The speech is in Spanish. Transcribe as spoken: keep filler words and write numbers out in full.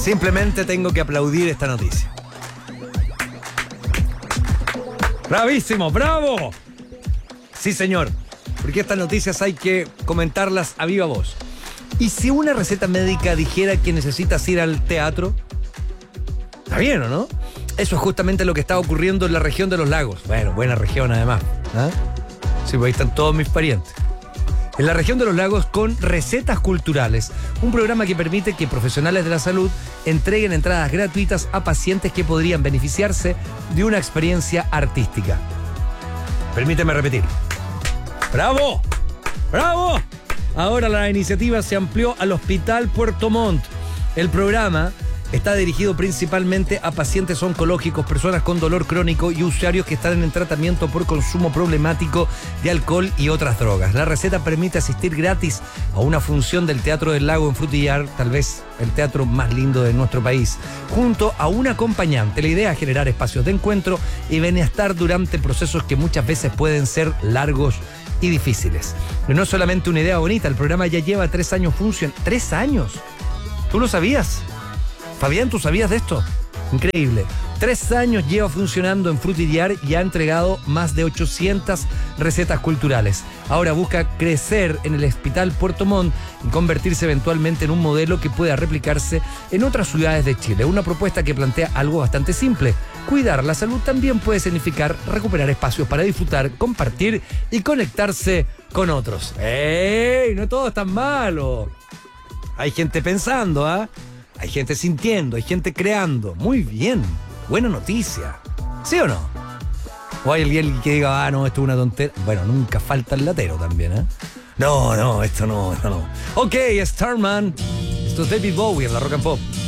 Simplemente tengo que aplaudir esta noticia. ¡Bravísimo! ¡Bravo! Sí, señor. Porque estas noticias hay que comentarlas a viva voz. ¿Y si una receta médica dijera que necesitas ir al teatro? Está bien, ¿o no? Eso es justamente lo que está ocurriendo en la región de los lagos. Bueno, buena región además. ¿Ah? Sí, pues ahí están todos mis parientes. En la región de los lagos con Recetas Culturales, un programa que permite que profesionales de la salud entreguen entradas gratuitas a pacientes que podrían beneficiarse de una experiencia artística. Permíteme repetir. ¡Bravo! ¡Bravo! Ahora la iniciativa se amplió al Hospital Puerto Montt. El programa está dirigido principalmente a pacientes oncológicos, personas con dolor crónico y usuarios que están en tratamiento por consumo problemático de alcohol y otras drogas. La receta permite asistir gratis a una función del Teatro del Lago en Frutillar, tal vez el teatro más lindo de nuestro país, junto a un acompañante. La idea es generar espacios de encuentro y bienestar durante procesos que muchas veces pueden ser largos y difíciles. Pero no es solamente una idea bonita, el programa ya lleva tres años funcionando. ¿Tres años? ¿Tú lo sabías? Fabián, ¿tú sabías de esto? Increíble. Tres años lleva funcionando en Frutillar y ha entregado más de ochocientas recetas culturales. Ahora busca crecer en el Hospital Puerto Montt y convertirse eventualmente en un modelo que pueda replicarse en otras ciudades de Chile. Una propuesta que plantea algo bastante simple. Cuidar la salud también puede significar recuperar espacios para disfrutar, compartir y conectarse con otros. ¡Ey! No todo es tan malo. Hay gente pensando, ¿ah? ¿eh? Hay gente sintiendo, hay gente creando. Muy bien. Buena noticia. ¿Sí o no? O hay alguien que diga, ah, no, esto es una tontería. Bueno, nunca falta el latero también, ¿eh? No, no, esto no, esto no. Ok, Starman. Esto es David Bowie en la Rock and Pop.